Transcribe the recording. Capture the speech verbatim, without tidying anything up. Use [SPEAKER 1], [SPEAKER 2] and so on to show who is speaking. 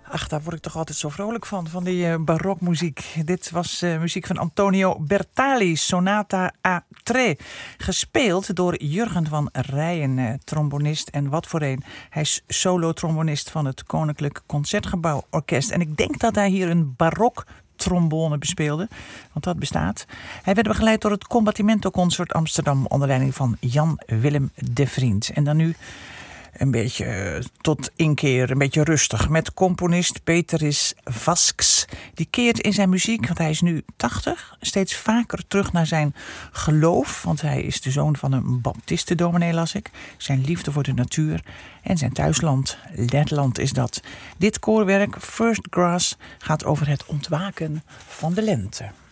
[SPEAKER 1] Ach, daar word ik toch altijd zo vrolijk van, van die uh, barokmuziek. Dit was uh, muziek van Antonio Bertali, Sonata a tre. Gespeeld door Jurgen van Rijen, uh, trombonist. En wat voor een. Hij is solo-trombonist van het Koninklijk Concertgebouw Orkest. En ik denk dat hij hier een barok trombone bespeelde, want dat bestaat. Hij werd begeleid door het Combattimento Consort Amsterdam onder leiding van Jan Willem de Vriend. En dan nu een beetje tot inkeer, een beetje rustig, met componist Peteris Vasks. Die keert in zijn muziek, want hij is nu tachtig, steeds vaker terug naar zijn geloof. Want hij is de zoon van een baptistendominee, las ik. Zijn liefde voor de natuur en zijn thuisland, Letland is dat. Dit koorwerk, First Grass, gaat over het ontwaken van de lente.